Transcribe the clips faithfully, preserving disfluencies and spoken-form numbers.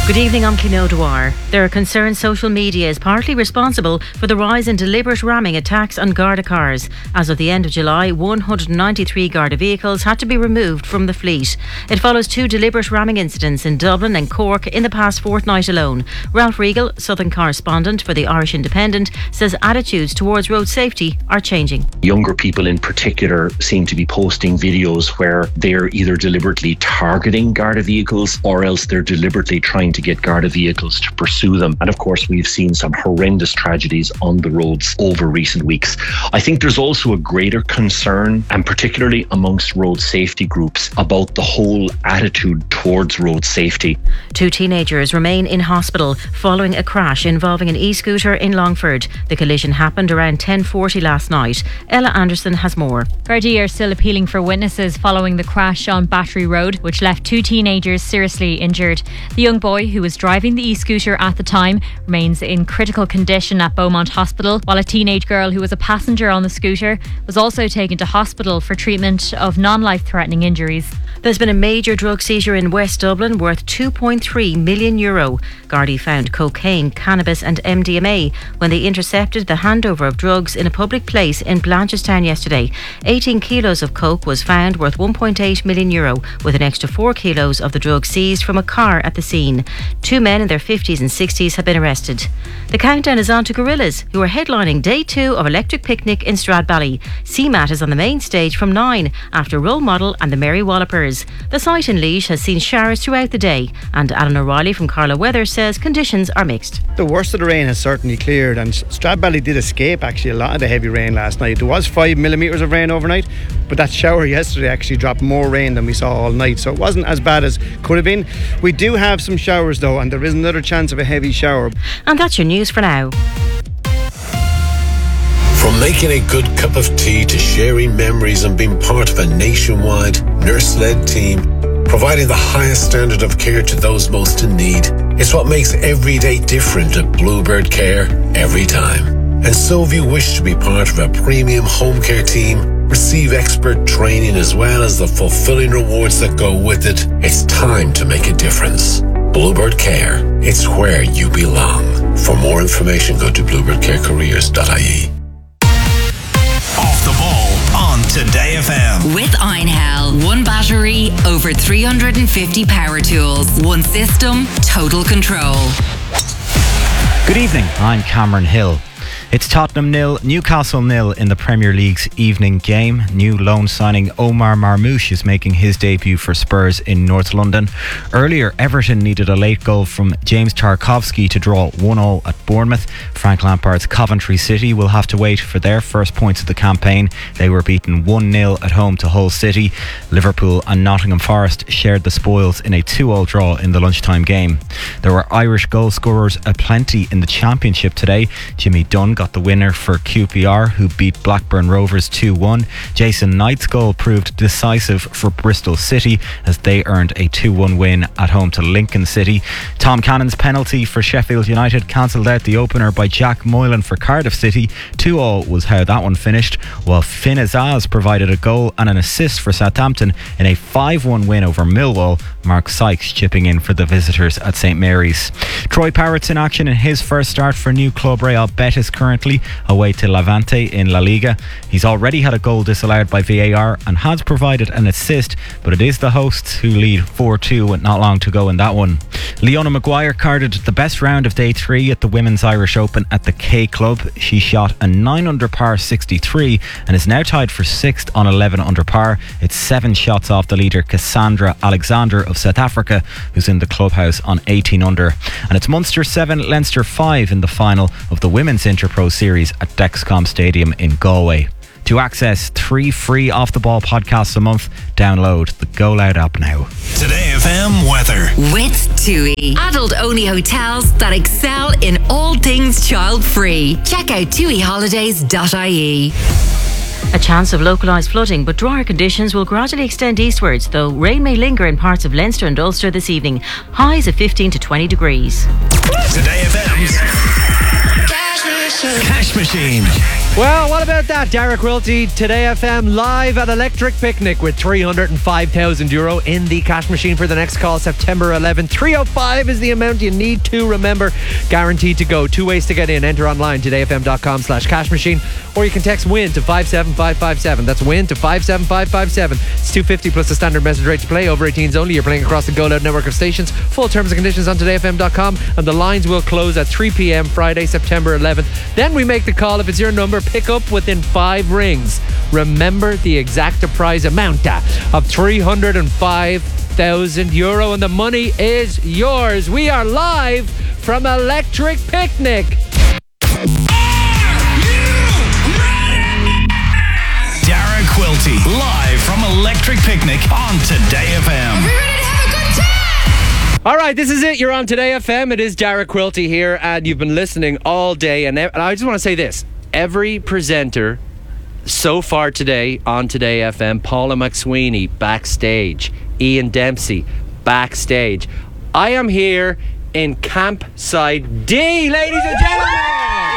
Good evening, I'm Cleo Dwyer. There are concerns social media is partly responsible for the rise in deliberate ramming attacks on Garda cars. As of the end of July, one hundred ninety-three Garda vehicles had to be removed from the fleet. It follows two deliberate ramming incidents in Dublin and Cork in the past fortnight alone. Ralph Regal, Southern correspondent for the Irish Independent, says attitudes towards road safety are changing. Younger people in particular seem to be posting videos where they're either deliberately targeting Garda vehicles or else they're deliberately trying to get Garda vehicles to pursue them. And of course, we've seen some horrendous tragedies on the roads over recent weeks. I think there's also a greater concern, and particularly amongst road safety groups, about the whole attitude towards road safety. Two teenagers remain in hospital following a crash involving an e-scooter in Longford. The collision happened around ten forty last night. Ella Anderson has more. Gardaí are still appealing for witnesses following the crash on Battery Road, which left two teenagers seriously injured. The young boy, who was driving the e-scooter at the time, remains in critical condition at Beaumont Hospital, while a teenage girl who was a passenger on the scooter was also taken to hospital for treatment of non-life-threatening injuries. There's been a major drug seizure in West Dublin worth two point three million euro. Gardaí found cocaine, cannabis and M D M A when they intercepted the handover of drugs in a public place in Blanchardstown yesterday. eighteen kilos of coke was found worth one point eight million euro, with an extra four kilos of the drug seized from a car at the scene. Two men in their fifties and sixties have been arrested. The countdown is on to Gorillaz, who are headlining day two of Electric Picnic in Stradbally. C MAT is on the main stage from nine after Role Model and the Merry Wallopers. The site in Laois has seen showers throughout the day, and Alan O'Reilly from Carlow Weather says conditions are mixed. The worst of the rain has certainly cleared, and Stradbally did escape actually a lot of the heavy rain last night. There was five millimetres of rain overnight, but that shower yesterday actually dropped more rain than we saw all night, so it wasn't as bad as could have been. We do have some showers though, and there is another chance of a heavy shower. And that's your news for now. From making a good cup of tea to sharing memories and being part of a nationwide nurse-led team, providing the highest standard of care to those most in need, it's what makes every day different at Bluebird Care every time. And so if you wish to be part of a premium home care team, receive expert training as well as the fulfilling rewards that go with it, it's time to make a difference. Bluebird Care, it's where you belong. For more information, go to bluebird care careers dot I E. Off the ball on Today F M. With Einhell, one battery, over three hundred fifty power tools, one system, total control. Good evening, I'm Cameron Hill. It's Tottenham nil, Newcastle nil in the Premier League's evening game. New loan signing Omar Marmoush is making his debut for Spurs in North London. Earlier, Everton needed a late goal from James Tarkowski to draw one all at Bournemouth. Frank Lampard's Coventry City will have to wait for their first points of the campaign. They were beaten one nil at home to Hull City. Liverpool and Nottingham Forest shared the spoils in a two all draw in the lunchtime game. There were Irish goal scorers aplenty in the Championship today. Jimmy Dunn got the winner for Q P R, who beat Blackburn Rovers two one. Jason Knight's goal proved decisive for Bristol City as they earned a two one win at home to Lincoln City. Tom Cannon's penalty for Sheffield United cancelled out the opener by Jack Moylan for Cardiff City. two all was how that one finished, while Finn Azaz provided a goal and an assist for Southampton in a five one win over Millwall. Mark Sykes chipping in for the visitors at St Mary's. Troy Parrott's in action in his first start for new club Real Betis, currently away to Levante in La Liga. He's already had a goal disallowed by V A R and has provided an assist, but it is the hosts who lead four two with not long to go in that one. Leona Maguire carded the best round of day three at the Women's Irish Open at the K Club. She shot a nine under par sixty-three and is now tied for sixth on eleven under par. It's seven shots off the leader Cassandra Alexander of South Africa, who's in the clubhouse on eighteen under. And it's Munster seven, Leinster five in the final of the Women's Interpro Series at Dexcom Stadium in Galway. To access three free Off the Ball podcasts a month, download the Go Loud app now. Today F M weather. With TUI, adult-only hotels that excel in all things child-free. Check out tui holidays dot I E. A chance of localised flooding, but drier conditions will gradually extend eastwards, though rain may linger in parts of Leinster and Ulster this evening. Highs of fifteen to twenty degrees. Today F M's Cash Machine. Well, what about that? Derek Wilty, Today F M, live at Electric Picnic with three hundred five thousand euro in the cash machine for the next call, September eleventh. three oh five is the amount you need to remember. Guaranteed to go. Two ways to get in. Enter online, todayfm.com slash cash machine, or you can text WIN to five seven five five seven. That's WIN to five seven five five seven. It's two fifty plus the standard message rate to play. Over eighteens only. You're playing across the Go Loud network of stations. Full terms and conditions on today f m dot com, and the lines will close at three p.m. Friday, September eleventh. Then we make the call. If it's your number, pick up within five rings. Remember the exact prize amount of three hundred five thousand euro, and the money is yours. We are live from Electric Picnic. Dara Quilty, live from Electric Picnic on Today F M. All right, this is it. You're on Today F M. It is Dara Quilty here, and you've been listening all day. And I just want to say this. Every presenter so far today on Today F M, Paula McSweeney backstage, Ian Dempsey backstage. I am here in Campsite D, ladies and gentlemen.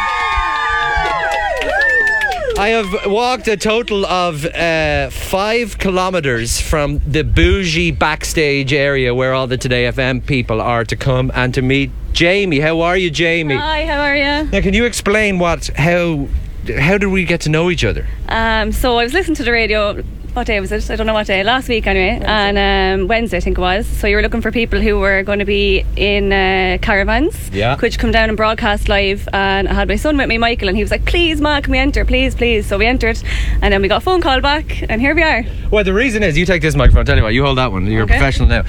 I have walked a total of uh, five kilometres from the bougie backstage area where all the Today F M people are to come and to meet Jamie. How are you, Jamie? Hi, how are you? Now, can you explain what, how, how did we get to know each other? Um, so I was listening to the radio. What day was it? I don't know what day. Last week, anyway. Wednesday. And um, Wednesday, I think it was. So you were looking for people who were going to be in uh, caravans. Yeah. Could you come down and broadcast live? And I had my son with me, Michael, and he was like, "Please, Ma, can we enter? Please, please." So we entered, and then we got a phone call back, and here we are. Well, the reason is, you take this microphone. I'll tell you what, you hold that one. You're okay. a professional now.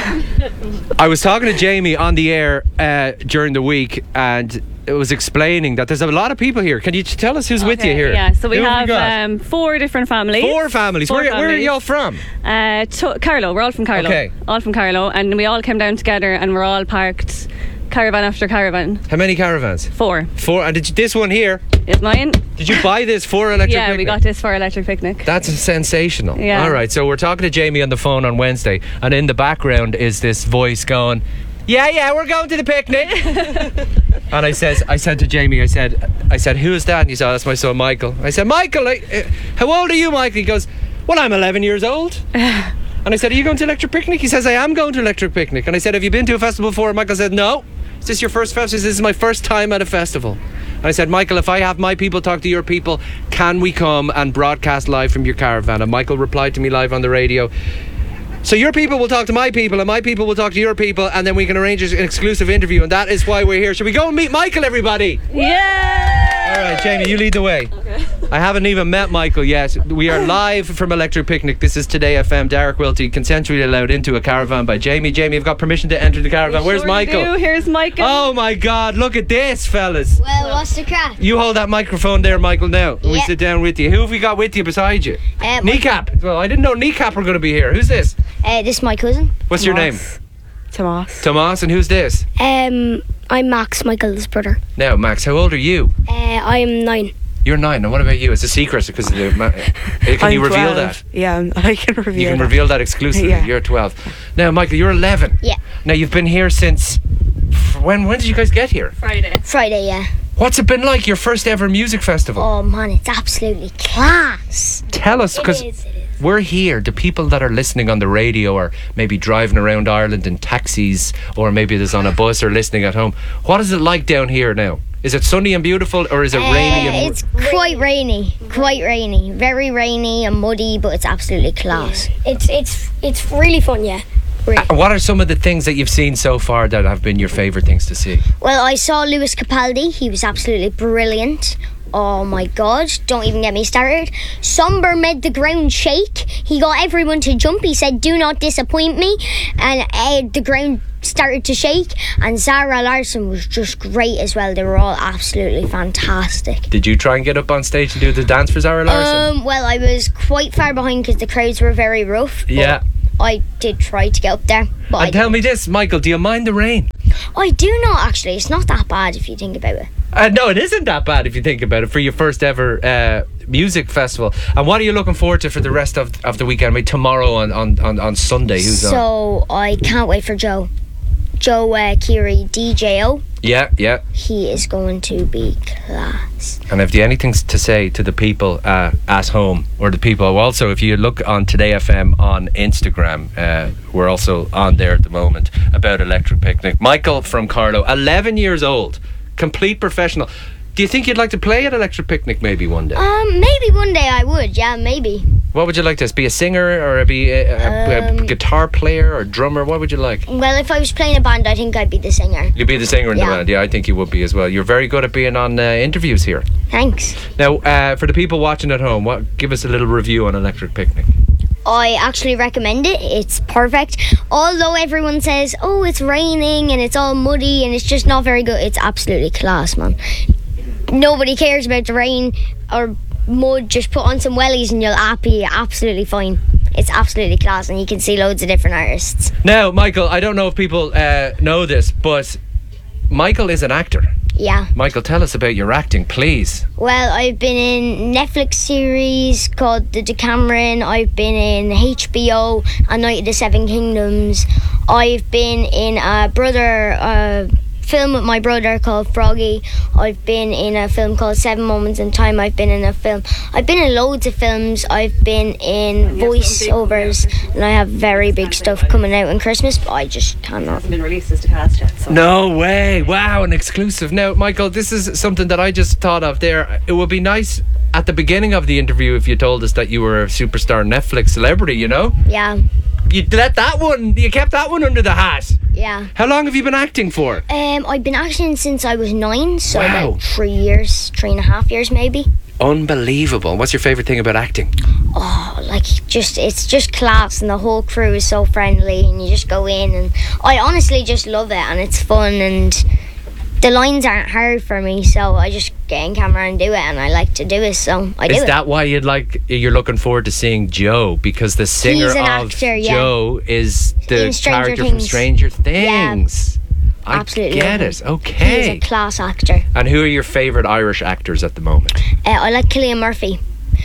I was talking to Jamie on the air uh, during the week, and it was explaining that there's a lot of people here. Can you tell us who's okay, with you here? Yeah, so we Who have, have we um, four different families. Four families. Four where, families. where are y'all from? Uh, to- Carlow. We're all from Carlow. Okay. All from Carlow, and we all came down together, and we're all parked caravan after caravan. How many caravans? Four. Four. And did you, this one here is mine. Did you buy this for Electric yeah, Picnic? we got this for Electric Picnic. That's sensational. Yeah. All right, so we're talking to Jamie on the phone on Wednesday, and in the background is this voice going, "Yeah, yeah, we're going to the picnic." And I says, I said to Jamie, I said, I said, "Who is that?" And he said, "Oh, that's my son, Michael." I said, "Michael, I, uh, how old are you, Michael?" He goes, "Well, I'm eleven years old." And I said, "Are you going to Electric Picnic?" He says, "I am going to Electric Picnic." And I said, "Have you been to a festival before?" And Michael said, "No." "Is this your first festival?" He says, "This is my first time at a festival." And I said, "Michael, if I have my people talk to your people, can we come and broadcast live from your caravan?" And Michael replied to me live on the radio, "So your people will talk to my people, and my people will talk to your people, and then we can arrange an exclusive interview, and that is why we're here. Should we go and meet Michael, everybody?" Yeah! All right, Jamie, you lead the way. Okay. I haven't even met Michael yet. We are live from Electric Picnic. This is Today F M. Derek Wilty, consensually allowed into a caravan by Jamie. Jamie, you've got permission to enter the caravan. We Where's sure Michael? Do. Here's Michael. Oh my God, look at this, fellas. Well, what's the crack? You hold that microphone there, Michael, now. And we Yeah. sit down with you. Who have we got with you beside you? Uh, Kneecap. Well, I didn't know Kneecap were going to be here. Who's this? Uh, this is my cousin. What's your name? Tomas. Tomas, and who's this? Um, I'm Max, Michael's brother. Now, Max, how old are you? Uh, I'm nine. You're nine. And what about you? It's a secret because of the. Ma- can I'm you reveal twelve. that? Yeah, I can reveal. You can that. reveal that exclusively. Yeah. You're twelve. Now, Michael, you're eleven. Yeah. Now you've been here since. When? When did you guys get here? Friday. Friday, yeah. What's it been like? Your first ever music festival? Oh man, it's absolutely class. Tell us, It because is, it is. we're here. The people that are listening on the radio, or maybe driving around Ireland in taxis, or maybe there's on a bus, or listening at home. What is it like down here now? Is it sunny and beautiful, or is it Uh, rainy and? it's quite rainy, quite rainy, very rainy and muddy, but it's absolutely class. It's it's it's really fun, yeah. Really. Uh, What are some of the things that you've seen so far that have been your favourite things to see? Well, I saw Lewis Capaldi. He was absolutely brilliant. Oh my God, don't even get me started. Somber made the ground shake. He got everyone to jump. He said, "Do not disappoint me." And uh, the ground started to shake. And Zara Larson was just great as well. They were all absolutely fantastic. Did you try and get up on stage and do the dance for Zara Larson? Um, well, I was quite far behind because the crowds were very rough. but Yeah. I did try to get up there. But I And tell me this, Michael, do you mind the rain? I do not actually. It's not that bad if you think about it. Uh, no, it isn't that bad if you think about it, for your first ever uh, music festival. And what are you looking forward to for the rest of, of the weekend? I mean, tomorrow on, on, on, on Sunday, who's on? So I can't wait for Joe. Joe uh, Keery, D J O. Yeah, yeah. He is going to be class. And have you anything to say to the people uh, at home, or the people also, if you look on Today F M on Instagram, uh, we're also on there at the moment, about Electric Picnic. Michael from Carlow, eleven years old, complete professional. Do you think you'd like to play at Electric Picnic maybe one day? Um, maybe one day I would, yeah, maybe. What would you like to be, a singer, or be a, a, Um, a guitar player or drummer? What would you like? Well, if I was playing a band, I think I'd be the singer. You'd be the singer in Yeah. the band. Yeah, I think you would be as well. You're very good at being on uh, interviews here. Thanks. Now, uh, for the people watching at home, what, give us a little review on Electric Picnic. I actually recommend it. It's perfect. Although everyone says, oh, it's raining and it's all muddy and it's just not very good, it's absolutely class, man. Nobody cares about the rain or mud. Just put on some wellies and you'll be absolutely fine. It's absolutely class, and you can see loads of different artists. Now, Michael, I don't know if people uh, know this, but Michael is an actor. Yeah. Michael, tell us about your acting, please. Well, I've been in Netflix series called The Decameron. I've been in H B O, A Night of the Seven Kingdoms. I've been in a brother uh, film with my brother called Froggy. I've been in a film called Seven Moments in Time. I've been in a film. I've been in loads of films. I've been in voiceovers, and I have very big stuff coming out in Christmas, but I just cannot. It's been released as the cast yet. So. No way. Wow, an exclusive. Now, Michael, this is something that I just thought of there. It would be nice at the beginning of the interview if you told us that you were a superstar Netflix celebrity, you know? Yeah. You let that one, you kept that one under the hat. Yeah. How long have you been acting for? Um, I've been acting since I was nine, so Wow. about three years, three and a half years maybe. Unbelievable. What's your favourite thing about acting? Oh, like just it's just class, and the whole crew is so friendly, and you just go in, and I honestly just love it, and it's fun, and the lines aren't hard for me, so I just get in camera and do it, and I like to do it, so I do Is it. that why you'd like you're looking forward to seeing Joe? Because the singer He's an of actor, yeah. Joe is the In Stranger character from Things. Stranger Things. I Absolutely get love it. him. Okay. He's a class actor. And who are your favourite Irish actors at the moment? Uh, I like Cillian Murphy.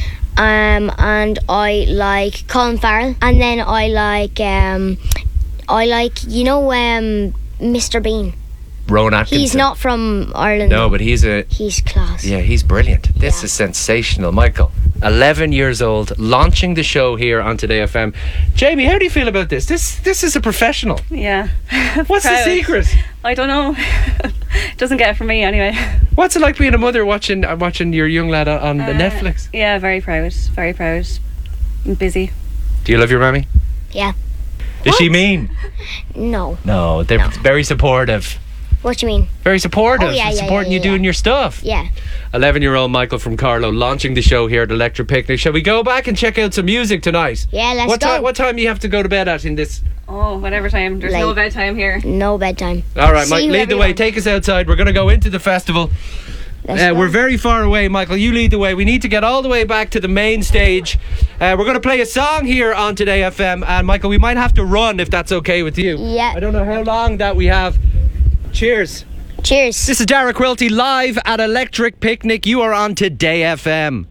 Um, and I like Colin Farrell, and then I like um, I like you know um, Mister Bean. Rowan Atkinson. He's not from Ireland. No, but he's a He's class. yeah, he's brilliant. This is sensational, Michael. eleven years old, launching the show here on Today F M. Jamie, how do you feel about this? This this is a professional. Yeah. What's the Proud. secret? I don't know. Doesn't get it from me anyway. What's it like being a mother watching uh, watching your young lad on, on the Uh, Netflix? Yeah, very proud. Very proud. I'm busy. Do you love your mammy? Yeah. Is she mean? No. No, they're very supportive. What do you mean? Very supportive. Oh, yeah, yeah, supporting yeah, you yeah. doing your stuff. Yeah. eleven-year-old Michael from Carlow launching the show here at Electric Picnic. Shall we go back and check out some music tonight? Yeah, let's what go. Ti- what time do you have to go to bed at in this? Oh, whatever time. There's no Late. bedtime here. No bedtime. All right, See Mike, lead whoever the you way. want. Take us outside. We're going to go into the festival. Let's Uh, go. we're very far away, Michael. You lead the way. We need to get all the way back to the main stage. Uh, we're going to play a song here on Today F M. And Michael, we might have to run if that's okay with you. Yeah. I don't know how long that we have. Cheers. Cheers. This is Dara Quilty live at Electric Picnic. You are on Today F M.